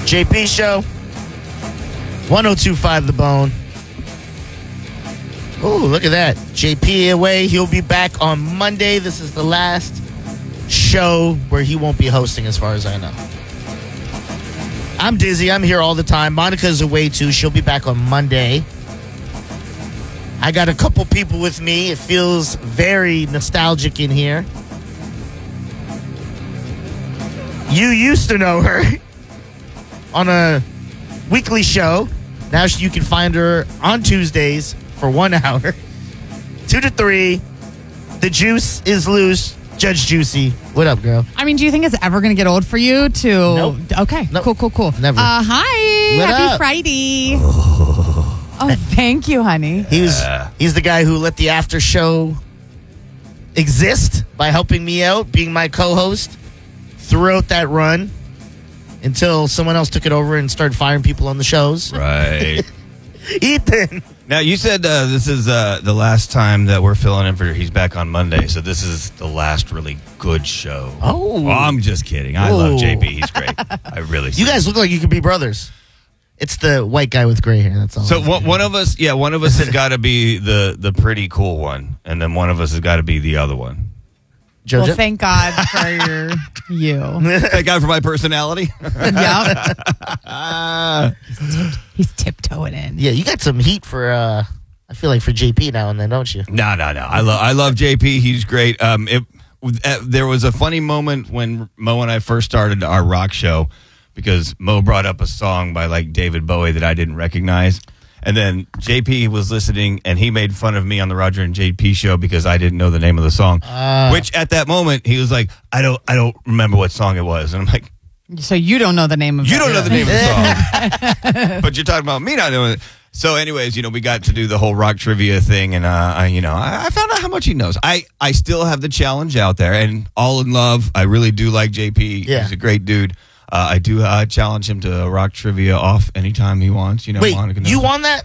JP Show. 1025 The Bone. Oh, look at that. JP away. He'll be back on Monday. This is the last show where he won't be hosting, as far as I know. I'm Dizzy. I'm here all the time. Monica's away, too. She'll be back on Monday. I got a couple people with me. It feels very nostalgic in here. You used to know her on a weekly show. Now you can find her on Tuesdays for 1 hour. 2 to 3. The juice is loose. Judge Juicy. What up, girl? I mean, do you think it's ever going to get old for you to... Nope. Okay. Nope. Cool. Never. Hi. What Happy up? Friday. Oh, thank you, honey. He's the guy who let the after show exist by helping me out, being my co-host throughout that run until someone else took it over and started firing people on the shows. Right. Ethan. Now, you said this is the last time that we're filling in for he's back on Monday, so this is the last really good show. Oh. I'm just kidding. I love JP. He's great. I really You guys look like you could be brothers. It's the white guy with gray hair. That's all. So one of us has got to be the pretty cool one, and then one of us has got to be the other one. JoJo? Well, thank God for you. Thank God for my personality. Yep. He's tiptoeing in. Yeah, you got some heat for, I feel like for JP now and then, don't you? No. I love JP. He's great. There was a funny moment when Mo and I first started our rock show because Mo brought up a song by like David Bowie that I didn't recognize. And then JP was listening, and he made fun of me on the Roger and JP show because I didn't know the name of the song. Which at that moment he was like, "I don't remember what song it was." And I'm like, So you don't know the name of it. "You don't know the name of the song, but you're talking about me not knowing it." So, anyways, we got to do the whole rock trivia thing, and I found out how much he knows. I still have the challenge out there, and all in love. I really do like JP. Yeah. He's a great dude. I do challenge him to rock trivia off anytime he wants. Wait, Monica knows. you won that?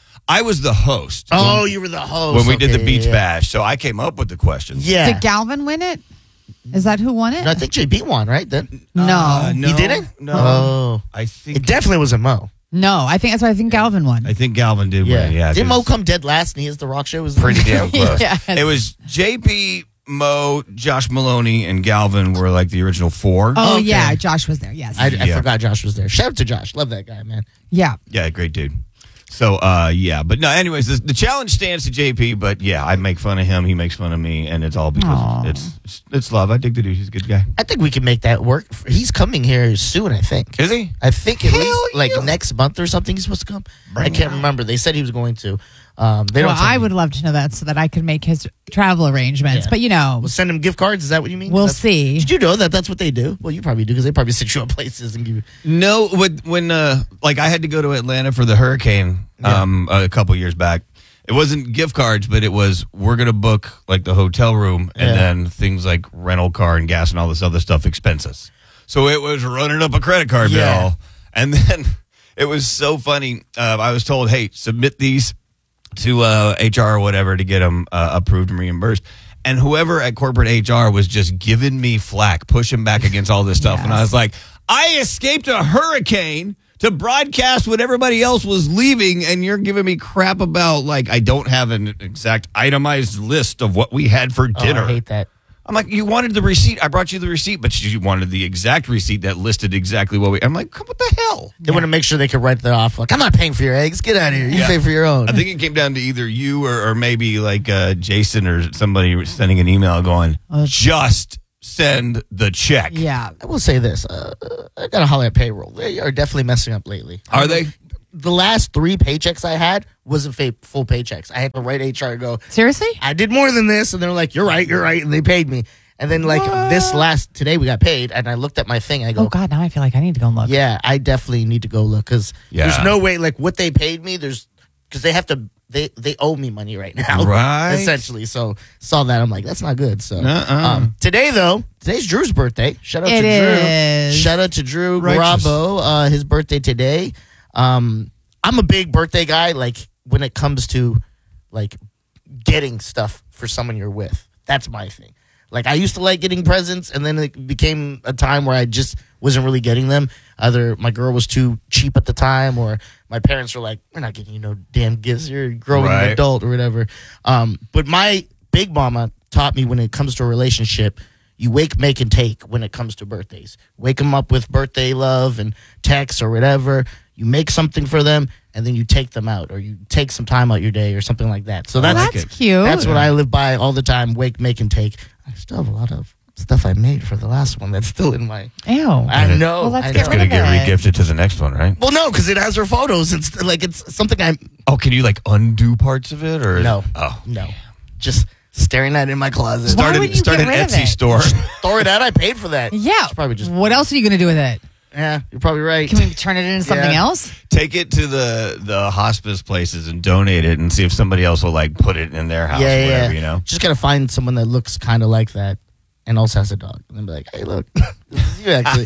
I was the host. Oh, you were the host. When we did the Okay, Beach yeah. Bash. So I came up with the questions. Yeah. Did Galvin win it? Is that who won it? No, I think JP won, right? Then No. No. He didn't? No. Oh. I think It definitely wasn't Mo. No, I think that's why I think Galvin won. I think Galvin did win. Yeah. Did 'cause Mo come dead last and he has the rock show? Was pretty damn close. Yes. It was JP, Mo, Josh Maloney, and Galvin were like the original four. Oh, Okay. yeah. Josh was there. Yes. I Yeah. forgot Josh was there. Shout out to Josh. Love that guy, man. yeah. Yeah, great dude. So, but no, anyways, the challenge stands to JP, but yeah, I make fun of him, he makes fun of me, and it's all because it's love. I dig the dude. He's a good guy. I think we can make that work. He's coming here soon, I think. Is he? I think at Hell least like yeah. next month or something he's supposed to come. Bring I can't it on. remember. They said he was going to. They Well, don't tell I me. would love to know that so that I could make his travel arrangements. Yeah. But, We'll send him gift cards. Is that what you mean? we'll That's- see. Did you know that that's what they do? Well, you probably do because they probably sit you up places and give you. No, when like I had to go to Atlanta for the hurricane a couple years back. It wasn't gift cards, but it was we're gonna book like the hotel room and Yeah. then things like rental car and gas and all this other stuff expenses. So it was running up a credit card Yeah. bill, and then it was so funny. I was told, "Hey, submit these to HR or whatever to get them approved and reimbursed." And whoever at corporate HR was just giving me flack, pushing back against all this stuff. Yes. And I was like, I escaped a hurricane to broadcast what everybody else was leaving, and you're giving me crap about, like, I don't have an exact itemized list of what we had for dinner. Oh, I hate that. I'm like, you wanted the receipt. I brought you the receipt, but you wanted the exact receipt that listed exactly what we... I'm like, what the hell? They want to make sure they can write that off. Like, I'm not paying for your eggs. Get out of here. You Yeah. pay for your own. I think it came down to either you or maybe like Jason or somebody sending an email going, just send the check. Yeah. I will say this. I got to holler at payroll. They are definitely messing up lately. Are they? The last 3 paychecks I had wasn't full paychecks. I had to write HR and go, Seriously? I did more than this. And they're like, you're right. And they paid me. And then like today we got paid. And I looked at my thing. I go, Oh, God. Now I feel like I need to go and look. yeah, I definitely need to go look. Because there's no way, like what they paid me, because they have to, they owe me money right now. Right. Essentially. So saw that. I'm like, that's not good. So Today, today's Drew's birthday. Shout out It to Drew. is. Shout out to Drew Righteous. Garabo. His birthday today. I'm a big birthday guy. Like when it comes to like getting stuff for someone you're with, that's my thing. Like I used to like getting presents, and then it became a time where I just wasn't really getting them. Either my girl was too cheap at the time, or my parents were like, "We're not getting you no damn gifts. You're a growing adult or whatever." But my big mama taught me when it comes to a relationship, you wake, make, and take when it comes to birthdays. Wake them up with birthday love and texts or whatever. You make something for them, and then you take them out, or you take some time out your day or something like that. So That's cute. That's what I live by all the time. Wake, make, and take. I still have a lot of stuff I made for the last one that's still in my... Ew. I know. Well, let's I get know. rid Gonna of get it. regifted to the next one, right? Well, no, because it has her photos. It's like it's something I... Oh, can you like undo parts of it, or No. Oh, No. Just staring at it in my closet. Why would you start get an rid of Etsy it? store. Throw it out. I paid for that. Yeah. It's probably just... What else are you going to do with it? Yeah, you're probably right. Can we turn it into something Yeah. else? Take it to the hospice places and donate it, and see if somebody else will like put it in their house, or whatever. You know. Just gotta find someone that looks kind of like that and also has a dog, and then be like, "Hey, look, this is you actually."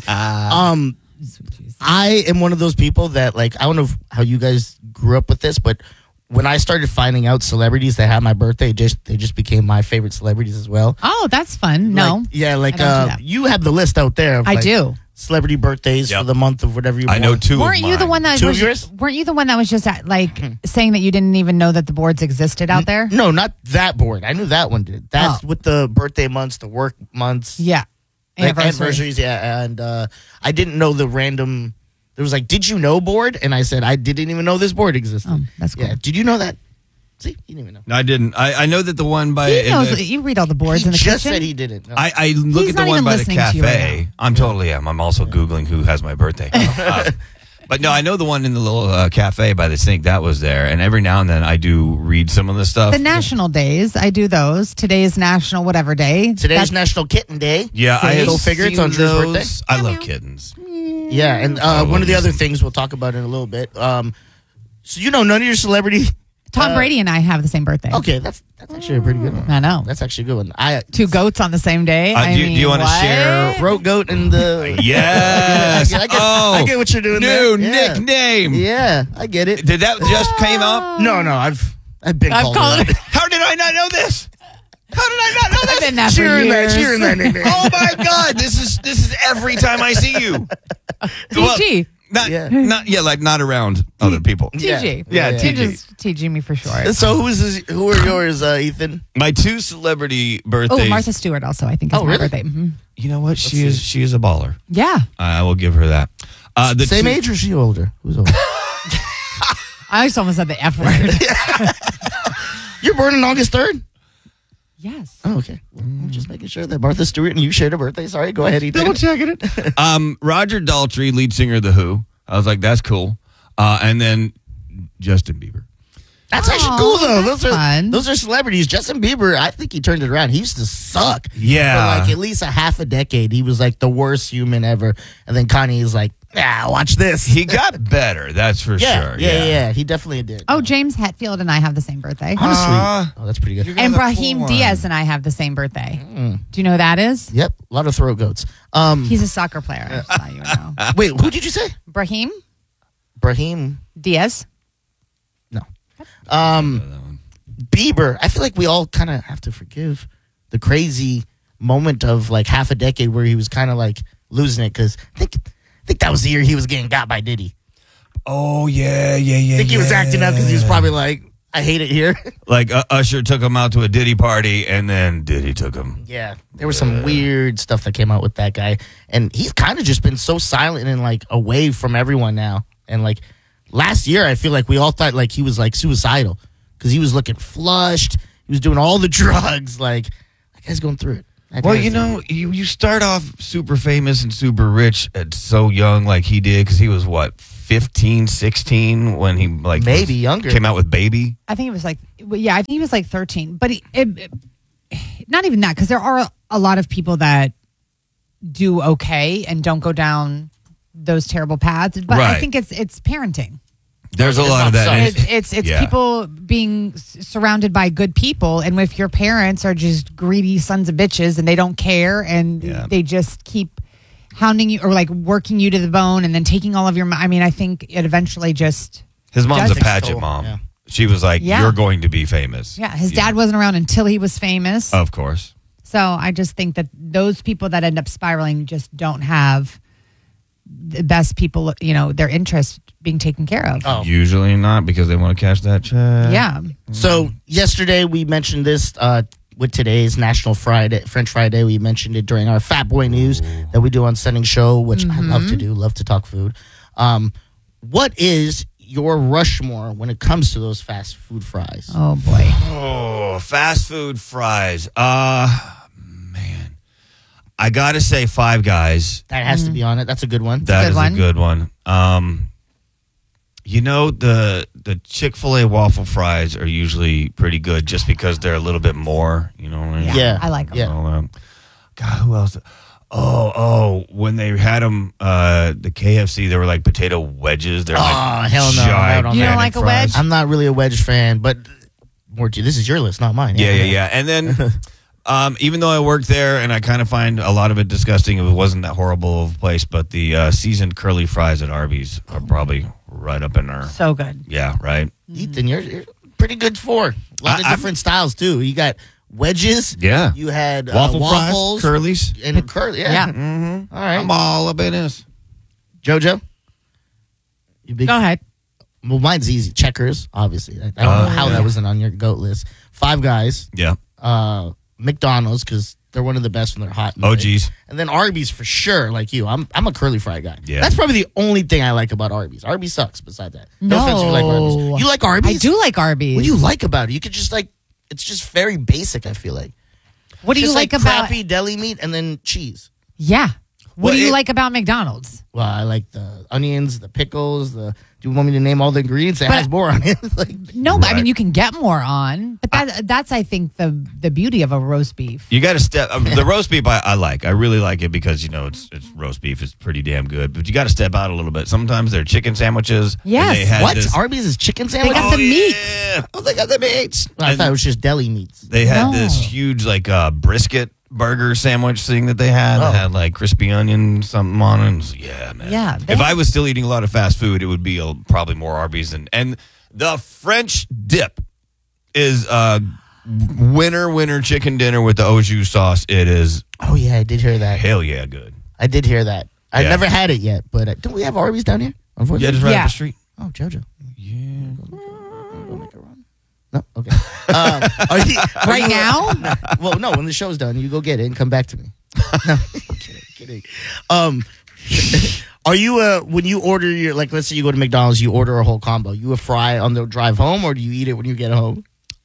I am one of those people that like I don't know how you guys grew up with this, but when I started finding out celebrities that had my birthday, they just became my favorite celebrities as well. Oh, that's fun. No. Like, yeah, like I don't do that. you have the list out there. Of, I like, do. Celebrity birthdays Yep. for the month of whatever you I want. know two. Weren't of you the mine. one that Two of was? yours? Weren't you the one that was just saying that you didn't even know that the boards existed out there? No, not that board. I knew that one did. That's with the birthday months, the work months. Yeah. Like anniversaries, yeah. And I didn't know the random. There was like, did you know board? And I said, I didn't even know this board existed. Oh, that's cool. Yeah. Did you know that? See, he didn't even know. No, I didn't. I know that the one by He in knows. the- You read all the boards He in the just kitchen. said he didn't. No. I look He's at the not one even by the listening to you right cafe. now. I'm totally am. I'm also Googling who has my birthday. But no, I know the one in the little cafe by the sink that was there. And every now and then I do read some of the stuff. The national days, I do those. Today's National whatever day. Today's That's- National Kitten Day. Yeah, I have Go figure, it's on seen Drew's those. birthday. I love kittens. Yeah, and one of the other things we'll talk about in a little bit. So you know, none of your celebrity. Tom Brady and I have the same birthday. Okay, that's actually a pretty good one. I know. That's actually a good one. I Two goats on the same day. Do you want to what? share? throat goat and the Yes. I get what you're doing. New there. Yeah. nickname. Yeah, I get it. Did that just came up? No, I've been I've called called it. it. How did I not know this? How did I not know I've this? been that for Cheering years. that nickname. Oh my God! This is every time I see you. TG. Not around other people. TG. Yeah, You TG. just TG me for short. So who are yours, Ethan? My two celebrity birthdays. Oh, Martha Stewart also, I think, is Oh, my really? birthday. Mhm. You know what? She is a baller. Yeah. I will give her that. The Same two- age or is she older? Who's older? I just almost said the F word. You're born on August 3rd? Yes. Oh, okay. I'm just making sure that Martha Stewart and you shared a birthday. Sorry, go ahead, Ethan. Double checking it. Roger Daltrey, lead singer of The Who. I was like, that's cool. And then Justin Bieber. That's actually Aw, cool, though. that's fun. Those are celebrities. Justin Bieber, I think he turned it around. He used to suck. Yeah. For like at least a half a decade. He was like the worst human ever. And then Kanye's like, watch this. He got better, that's for sure. Yeah. He definitely did. Oh, James Hetfield and I have the same birthday. Honestly. Oh, that's pretty good. You're gonna And have a Brahim full Diaz and I have the same birthday. Do you know who that is? Yep. A lot of throat goats. He's a soccer player. I just thought you would know. Wait, who did you say? Brahim Brahim? Diaz. No. Bieber, I feel like we all kind of have to forgive the crazy moment of like half a decade where he was kind of like losing it because I think that was the year he was getting got by Diddy. Oh, yeah. I think he was acting up because he was probably like, I hate it here. Like Usher took him out to a Diddy party, and then Diddy took him. Yeah, there was some weird stuff that came out with that guy, and he's kind of just been so silent and like away from everyone now. And like last year, I feel like we all thought like he was like suicidal because he was looking flushed. He was doing all the drugs. Like that guy's going through it. Well, you know, you start off super famous and super rich at so young like he did because he was, what, 15, 16 when he like Maybe younger. came out with Baby? I think it was like, I think he was like 13. But not even that, because there are a lot of people that do okay and don't go down those terrible paths. But I Right. think it's parenting. There's a It's lot not of that. so- and It's yeah. people being surrounded by good people, and if your parents are just greedy sons of bitches and they don't care and Yeah. they just keep hounding you or like working you to the bone and then taking all of your. I mean, I think it eventually just. His mom's a Just- pageant mom. Yeah. She was like, Yeah. you're going to be famous. Yeah, his dad wasn't around until he was famous. Of course. So I just think that those people that end up spiraling just don't have the best people, their interest being taken care of. Oh. Usually not, because they want to cash that check. Yeah. So yesterday we mentioned this with today's National French Friday. We mentioned it during our Fat Boy News that we do on Sending Show, which I love to do. Love to talk food. What is your Rushmore when it comes to those fast food fries? Oh boy. Oh, fast food fries. Man, I gotta say Five Guys. That has to be on it. That's a good one. That good is one. a good one. The Chick-fil-A waffle fries are usually pretty good just because they're a little bit more, Yeah. I like them. Yeah. God, who else? When they had them, the KFC, they were like potato wedges. They're like hell no. gigantic You don't like a fries. wedge? I'm not really a wedge fan, but Morty, this is your list, not mine. Yeah. And then, even though I worked there and I kind of find a lot of it disgusting, it wasn't that horrible of a place, but the seasoned curly fries at Arby's are probably right up in there. So good. Yeah, right? Ethan, you're pretty good for a lot of different styles too. You got wedges. Yeah. You had fries, waffles, curlies. and curly. Yeah. Yeah. All right. I'm all up in this. JoJo, you big. Go ahead. Well, mine's easy. Checkers, obviously. I don't know how that wasn't on your goat list. Five Guys, Yeah. McDonald's because they're one of the best when they're hot. and Oh, big. geez. And then Arby's for sure. Like you, I'm a curly fry guy. Yeah. That's probably the only thing I like about Arby's. Arby's sucks. Beside that, No. offense if you like Arby's. You like Arby's? I do like Arby's. What do you like about it? You could just it's just very basic. I feel like. What do you Just like about? crappy deli meat and then cheese? Yeah. What Well, do you it- like about McDonald's? Well, I like the onions, the pickles. Do you want me to name all the ingredients? It has more on it. No, but I Right. mean you can get more on. But that's I think the beauty of a roast beef. You got to step. The roast beef I like. I really like it because it's roast beef. It's pretty damn good. But you got to step out a little bit. Sometimes they're chicken sandwiches. and Yes. they had What? this- Arby's is chicken They sandwich? got the meats. Yeah. Oh, they got the meats. I thought it was just deli meats. They had No. this huge brisket burger sandwich thing that they had. Oh. It had like crispy onion something on it. It was- yeah, man. Yeah, If I was still eating a lot of fast food, it would be probably more Arby's and the French dip is winner chicken dinner with the au jus sauce. It is Oh yeah, I did hear that. hell yeah good. I did hear that. I Yeah. never had it yet, but don't we have Arby's down here? Yeah, Unfortunately. just right Yeah. up the street. Oh, JoJo. Yeah. Go make a run. No, okay. Are you- now? Well, no. When the show's done, you go get it and come back to me. No, kidding. Are you when you order your let's say you go to McDonald's, you order a whole combo. You a fry on the drive home, or do you eat it when you get home?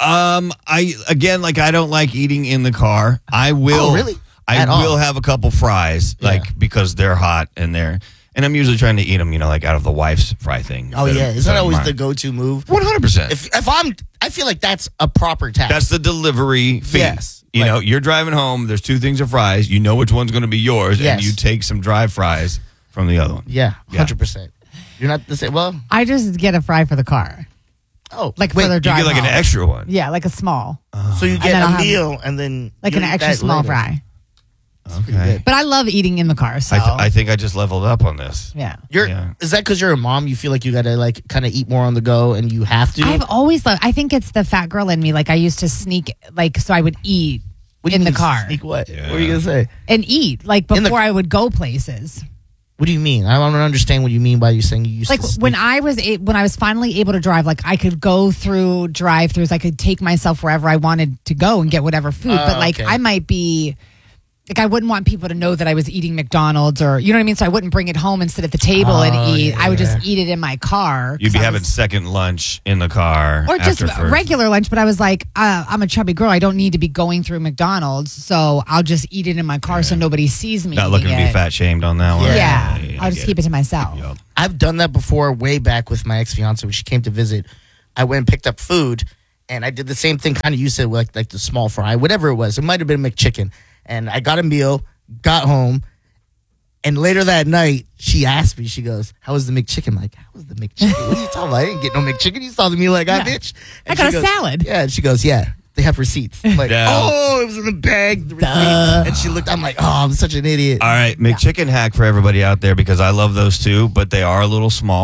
I don't like eating in the car. I will Oh, really? I At will all? have a couple fries Yeah. because they're hot and I'm usually trying to eat them, out of the wife's fry thing. Oh yeah, is that always the go-to move? 100%. If I feel like that's a proper task. That's the delivery fee. Yes. You're driving home. There's two things of fries. You know which one's going to be yours, Yes. and you take some dry fries from the other one. yeah, Yeah. 100%. You're not the same. Well, I just get a fry for the car. wait, For their You drive get like an home. extra one. Yeah, like a small. so you then get I'll a have- meal and then Like you an eat extra that small later. fry. Pretty Okay. good. But I love eating in the car, so I think I just leveled up on this. yeah. Yeah. Is that because you're a mom? You feel like you got to kind of eat more on the go, and you have to. I've always loved. I think it's the fat girl in me. Like I used to sneak, so I would eat What do you in the mean, car Sneak what? Yeah. What are you gonna say? and eat In the- before I would go places. What do you mean? I don't understand what you mean by you saying you used Like to. Sneak. when I was finally able to drive, like I could go through drive-throughs. I could take myself wherever I wanted to go and get whatever food. But okay. I might be. Like I wouldn't want people to know that I was eating McDonald's or you know what I mean. So I wouldn't bring it home and sit at the table and eat. I would just eat it in my car. You'd be 'cause I having was- second lunch in the car. or just after first. regular lunch. But I was like, I'm a chubby girl. I don't need to be going through McDonald's, so I'll just eat it in my car so nobody sees me. Not looking to eating be it. fat shamed on that one. Yeah, I I'll just get keep it to myself. Yup. I've done that before, way back with my ex fiance when she came to visit. I went and picked up food, and I did the same thing. Kind of you said, like the small fry, whatever it was. It might have been McChicken, and I got a meal, got home. And later that night, she asked me, she goes, how was the McChicken? Like, how was the McChicken? What are you talking about? I didn't get no McChicken. You saw the meal I got, Yeah. bitch. I And got she a goes, salad. Yeah, and she goes, yeah, they have receipts. I'm like, Yeah. oh, it was in the bag. The receipt. And she looked, I'm like, oh, I'm such an idiot. All right, McChicken hack for everybody out there because I love those too, but they are a little small.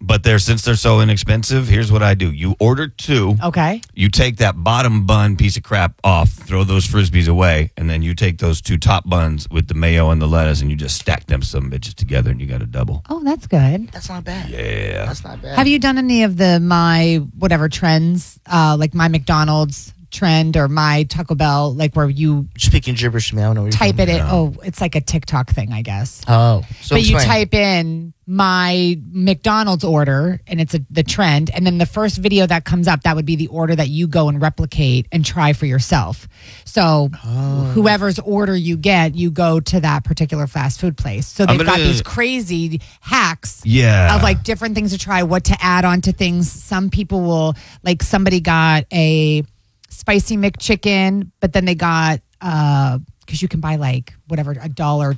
But since they're so inexpensive, here's what I do. You order 2. Okay. You take that bottom bun piece of crap off, throw those Frisbees away, and then you take those 2 top buns with the mayo and the lettuce, and you just stack them some bitches together, and you got a double. Oh, that's good. That's not bad. Yeah. That's not bad. Have you done any of the my whatever trends, like my McDonald's trend or my Taco Bell, like where you Speaking gibberish to me, I don't know what you're type it talking in? Oh, it's like a TikTok thing, I guess. about. Oh. So But you explain. type in my McDonald's order and it's the trend. And then the first video that comes up, that would be the order that you go and replicate and try for yourself. So whoever's order you get, you go to that particular fast food place. So they've got these crazy hacks Yeah. of like different things to try, what to add on to things. Some people will, like somebody got a spicy McChicken, but then they got, because you can buy like whatever, $1,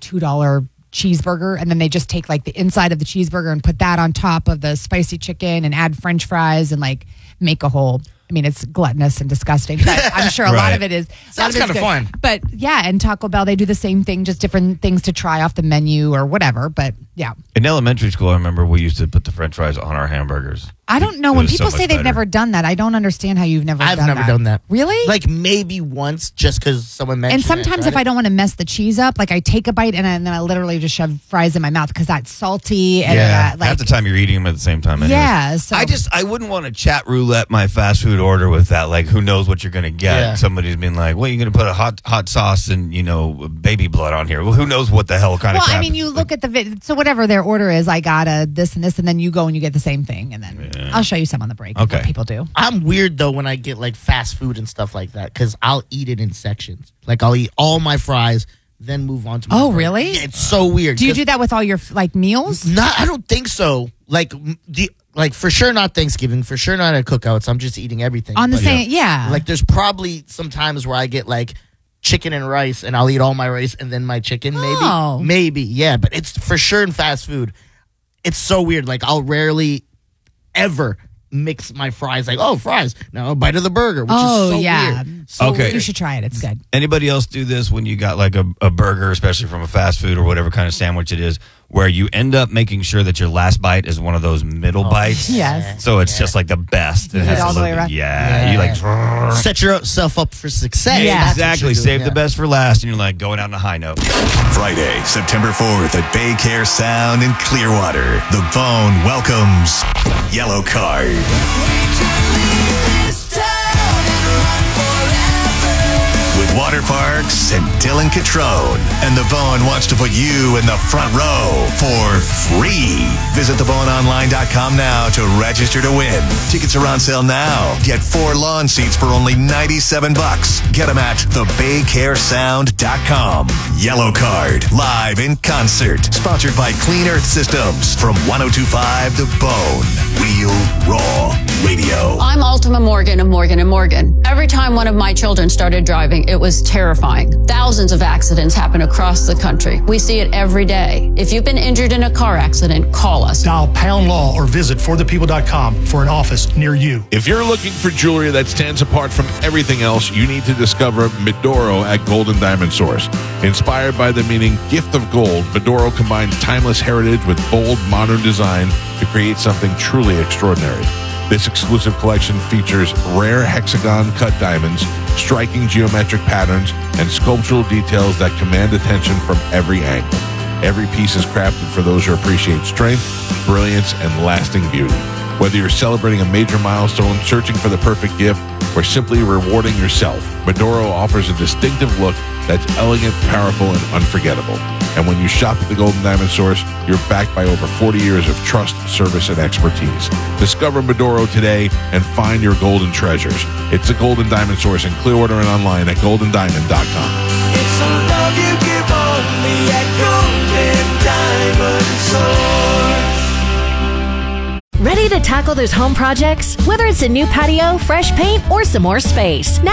$2 cheeseburger, and then they just take like the inside of the cheeseburger and put that on top of the spicy chicken and add French fries and like make a whole. I mean, it's gluttonous and disgusting, but I'm sure a lot Right. of it is. Sounds kind of fun. But yeah, and Taco Bell, they do the same thing, just different things to try off the menu or whatever. But yeah. In elementary school, I remember we used to put the French fries on our hamburgers. I don't know. It When was so people much say they've better. never done that, I don't understand how you've never I've done that. never done that. Really? Like maybe once, just because someone mentioned. And sometimes if I don't want to mess the cheese up, like I take a bite and then I literally just shove fries in my mouth because that's salty and like half the time you're eating them at the same time. Anyways. Yeah, so- I wouldn't want to chat roulette my fast food order with that. Like, who knows what you're going to get? Yeah. Somebody's been like, "Well, you're going to put a hot sauce and baby blood on here." Well, who knows what the hell kind of? Well, crap I mean, it's you like. look at the so whatever their order is, I got a this and this, and then you go and you get the same thing, and then I'll show you some on the break. Okay. What people do. I'm weird though when I get like fast food and stuff like that because I'll eat it in sections. Like I'll eat all my fries, then move on to. My Oh, burger. really? Yeah, it's so weird. Do you 'cause do that with all your like meals? Not, I don't think so. Like like for sure not Thanksgiving, for sure not at cookouts. I'm just eating everything On the But, same, yeah. Like there's probably some times where I get like chicken and rice, and I'll eat all my rice and then my chicken. Oh. Maybe, yeah. But it's for sure in fast food. It's so weird. Like I'll rarely ever mix my fries. Like fries, now a bite of the burger, which is so weird. So Okay. weird. You should try it. It's good. Anybody else do this when you got like a burger, especially from a fast food or whatever kind of sandwich it is, where you end up making sure that your last bite is one of those middle bites? Yes. So it's just like the best. You eat has all a the way little- around. Yeah. You like. Set yourself up for success. Yeah. That's what Exactly. you're doing, Save yeah. the best for last, and you're like going out on a high note. Friday, September 4th at Bay Care Sound in Clearwater. The Bone welcomes Yellow Card. With Water Parks and Dylan Catrone. And The Bone wants to put you in the front row for free. Visit theboneonline.com now to register to win. Tickets are on sale now. Get 4 lawn seats for only $97. Get them at thebaycaresound.com. Yellow Card, live in concert. Sponsored by Clean Earth Systems from 1025 The Bone. Real Raw Radio. I'm Altima Morgan of Morgan & Morgan. Every time one of my children started driving, it was terrifying. Thousands of accidents happen across the country. We see it every day. If you've been injured in a car accident, call us. Dial Pound Law or visit forthepeople.com for an office near you. If you're looking for jewelry that stands apart from everything else, you need to discover Medoro at Golden Diamond Source. Inspired by the meaning gift of gold, Medoro combines timeless heritage with bold, modern design to create something truly extraordinary. This exclusive collection features rare hexagon-cut diamonds, striking geometric patterns, and sculptural details that command attention from every angle. Every piece is crafted for those who appreciate strength, brilliance, and lasting beauty. Whether you're celebrating a major milestone, searching for the perfect gift, or simply rewarding yourself, Medoro offers a distinctive look that's elegant, powerful, and unforgettable. And when you shop at the Golden Diamond Source, you're backed by over 40 years of trust, service, and expertise. Discover Medoro today and find your golden treasures. It's the Golden Diamond Source in Clearwater and online at goldendiamond.com. It's a love you give only at Golden Diamond Source. Ready to tackle those home projects? Whether it's a new patio, fresh paint, or some more space.